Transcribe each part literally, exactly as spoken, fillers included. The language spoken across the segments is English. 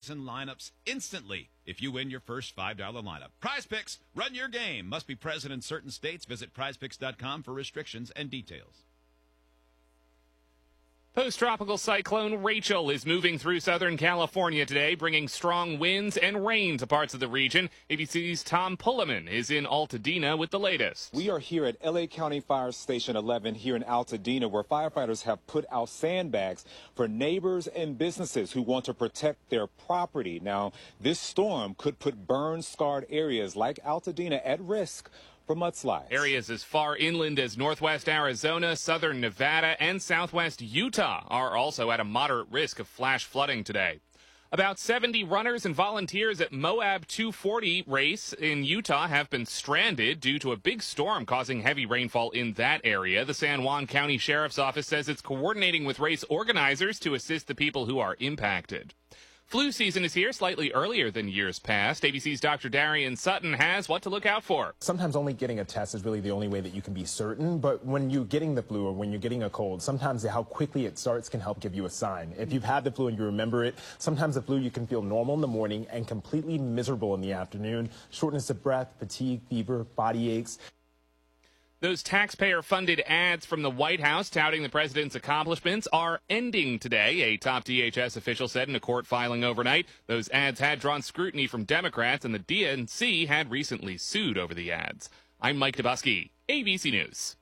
thousand lineups instantly if you win your first five dollar lineup. Prize Picks, run your game. Must be present in certain states. Visit prize picks dot com for restrictions and details. Post-tropical cyclone Rachel is moving through Southern California today, bringing strong winds and rain to parts of the region. A B C's Tom Pulliman is in Altadena with the latest. We are here at L A County Fire Station eleven here in Altadena, where firefighters have put out sandbags for neighbors and businesses who want to protect their property. Now, this storm could put burn-scarred areas like Altadena at risk for mudslides. Areas as far inland as northwest Arizona, southern Nevada, and southwest Utah are also at a moderate risk of flash flooding today. About seventy runners and volunteers at Moab two forty race in Utah have been stranded due to a big storm causing heavy rainfall in that area. The San Juan County Sheriff's Office says it's coordinating with race organizers to assist the people who are impacted. Flu season is here slightly earlier than years past. A B C's Doctor Darian Sutton has what to look out for. Sometimes only getting a test is really the only way that you can be certain, but when you're getting the flu or when you're getting a cold, sometimes how quickly it starts can help give you a sign. If you've had the flu and you remember it, sometimes the flu you can feel normal in the morning and completely miserable in the afternoon. Shortness of breath, fatigue, fever, body aches. Those taxpayer-funded ads from the White House touting the president's accomplishments are ending today, a top D H S official said in a court filing overnight. Those ads had drawn scrutiny from Democrats, and the D N C had recently sued over the ads. I'm Mike Dubusky, A B C News.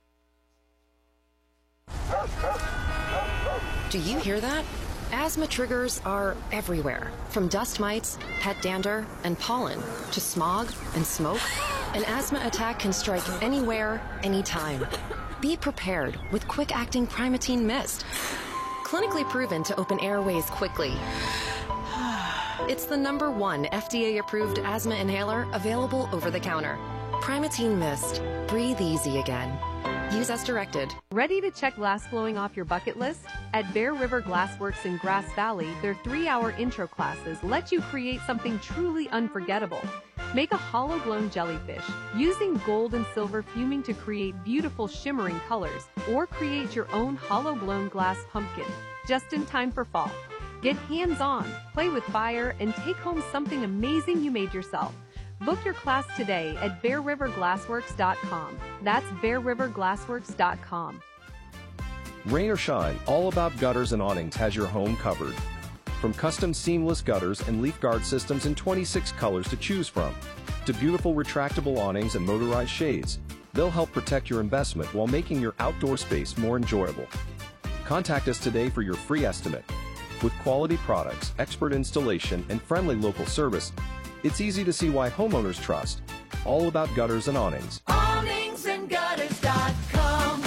Do you hear that? Asthma triggers are everywhere, from dust mites, pet dander, and pollen, to smog and smoke. An asthma attack can strike anywhere, anytime. Be prepared with quick-acting Primatene Mist. Clinically proven to open airways quickly. It's the number one F D A-approved asthma inhaler available over the counter. Primatene Mist. Breathe easy again. Use as directed. Ready to check glass blowing off your bucket list? At Bear River Glassworks in Grass Valley, their three-hour intro classes let you create something truly unforgettable. Make a hollow-blown jellyfish using gold and silver fuming to create beautiful shimmering colors, or create your own hollow-blown glass pumpkin, just in time for fall. Get hands-on, play with fire, and take home something amazing you made yourself. Book your class today at bear river glassworks dot com. That's bear river glassworks dot com. Rain or shine, All About Gutters and Awnings has your home covered. From custom seamless gutters and leaf guard systems in twenty-six colors to choose from, to beautiful retractable awnings and motorized shades, they'll help protect your investment while making your outdoor space more enjoyable. Contact us today for your free estimate. With quality products, expert installation, and friendly local service, it's easy to see why homeowners trust All About Gutters and Awnings. awnings and gutters dot com.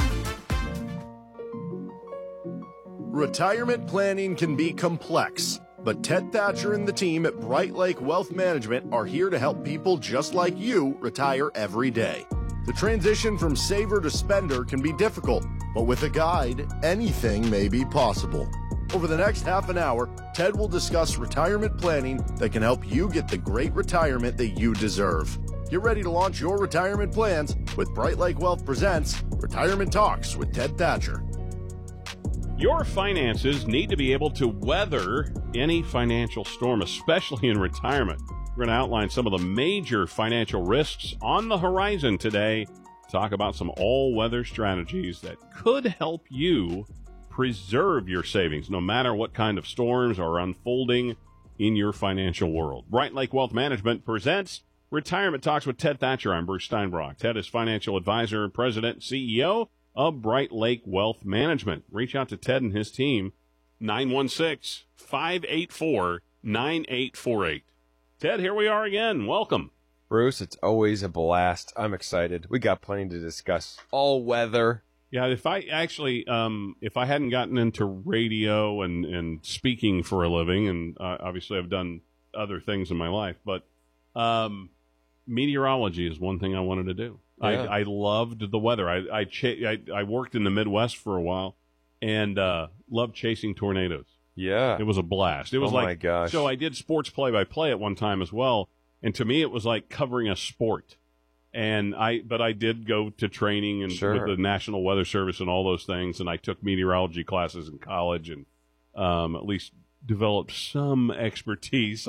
Retirement planning can be complex, but Ted Thatcher and the team at Bright Lake Wealth Management are here to help people just like you retire every day. The transition from saver to spender can be difficult, but with a guide, anything may be possible. Over the next half an hour, Ted will discuss retirement planning that can help you get the great retirement that you deserve. Get ready to launch your retirement plans with Bright Lake Wealth presents Retirement Talks with Ted Thatcher. Your finances need to be able to weather any financial storm, especially in retirement. We're going to outline some of the major financial risks on the horizon today. Talk about some all-weather strategies that could help you preserve your savings, no matter what kind of storms are unfolding in your financial world. Bright Lake Wealth Management presents Retirement Talks with Ted Thatcher. I'm Bruce Steinbrock. Ted is financial advisor, president, and C E O of Bright Lake Wealth Management. Reach out to Ted and his team, nine one six, five eight four, nine eight four eight. Ted, here we are again. Welcome. Bruce, it's always a blast. I'm excited. We got plenty to discuss. All weather. Yeah, if I actually, um, if I hadn't gotten into radio and, and speaking for a living, and uh, obviously I've done other things in my life, but um, meteorology is one thing I wanted to do. Yeah. I, I loved the weather. I I, cha- I I worked in the Midwest for a while, and uh, loved chasing tornadoes. Yeah, it was a blast. It was oh like, my gosh. So I did sports play-by-play at one time as well, and to me it was like covering a sport. And I, but I did go to training and sure. with the National Weather Service and all those things, and I took meteorology classes in college, and um, at least developed some expertise